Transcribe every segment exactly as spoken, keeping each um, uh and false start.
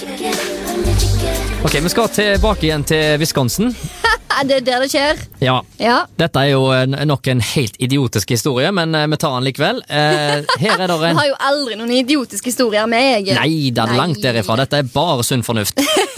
Ok, vi skal tilbake igjen til Wisconsin. Det er der det skjer. Ja, Ja. dette er jo en- nok en helt idiotisk historie, men eh, vi tar den likevel. Eh, her er det Du en... har jo aldri noen idiotiske historier med jeg. Nei, det er langt derifra. Dette er bare sunn fornuft.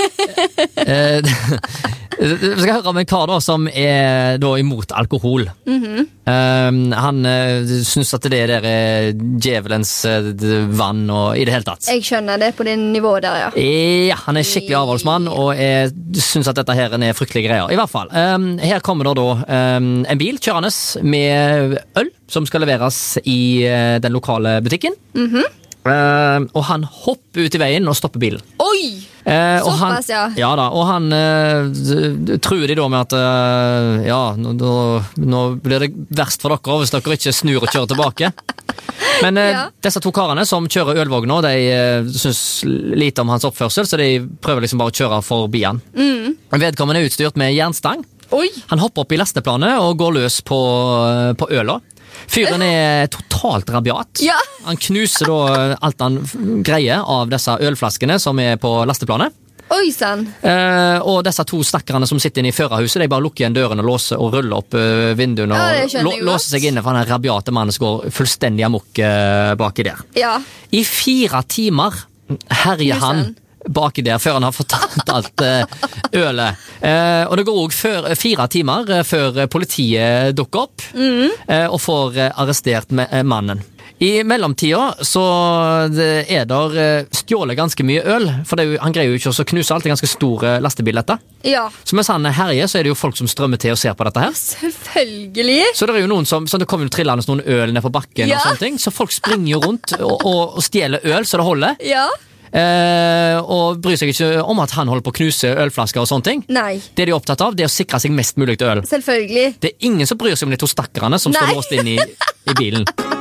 Eh, Vi skal høre om en kar da, som er da imot alkohol. Mhm. Eh, han uh, synes at det der er djevelens eh, vann og i det hele tatt. Jeg skjønner det på det nivået der, ja. Ja, han er skikkelig avholdsmann, og jeg synes at dette her er fryktelige greier. I hvert fall, um, her kommer det da um, en bil kjørende med øl, som skal leveres i uh, den lokale butikken. Mhm. Uh, og han hopper ut i veien og stopper bilen. Oi! Uh, og han, Såpass, ja. Ja da, og han uh, truer de da med at uh, ja, nå, nå, nå blir det verst for dere hvis dere ikke snur og kjører tilbake. Men uh, Ja. disse to karene som kjører ølvogna, de uh, synes lite om hans oppførsel, så de prøver liksom bare å kjøre forbi han. Mm. Vedkommende er utstyrt med jernstang. Oi! Han hopper opp i lasteplanet og går løs på, på øla. Fyren er totalt rabiat. Ja. Han knuser da alt han greier av disse ølflaskene som er på lasteplanet. Oi, sann. Eh, og disse to stakkarene som sitter inne i førerhuset, de bare lukker igjen døren og låser og ruller opp eh, vinduene Ja, det og skjønner lå- jeg godt. låser seg inne for den rabiate mannen som går fullstendig amok eh, baki der. Ja. I fire timer herjer Knuser han han. baki der før han har fortalt alt eh, ølet. Eh, og det går også fire timer eh, før politiet dukker opp Mm. eh, og får eh, arrestert med, eh, mannen. I mellomtida så det er der eh, stjålet ganske mye øl, for det er jo, han greier jo ikke å knuse alt, det er ganske stor eh, lastebil dette. Ja. Så mens han herjer, så er det jo folk som strømmer til og ser på dette her. Selvfølgelig. Så det er jo noen som, så det kommer jo trillende noen øl ned på bakken Ja. og sånne ting, så folk springer jo rundt og, og, og stjeler øl så det holder. Ja. Eh, og bryr seg ikke om at han holder på å knuse ølflasker og sånne ting. Nei. Det de er opptatt av, det er å sikre seg mest mulig til øl. Selvfølgelig. Det er ingen som bryr seg om de to stakkarene som Nei. står låst inn i, i bilen.